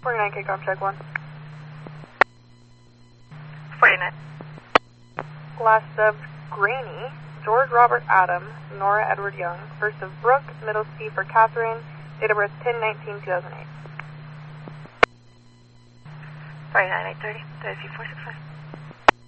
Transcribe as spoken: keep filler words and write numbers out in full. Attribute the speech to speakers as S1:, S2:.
S1: forty-nine K com, check one.
S2: forty-nine.
S1: Last of Graney, George Robert Adam, Nora Edward Young. First of Brooke, middle C for Catherine, date of birth ten nineteen two thousand eight.
S2: forty-nine eight thirty, W C four six five.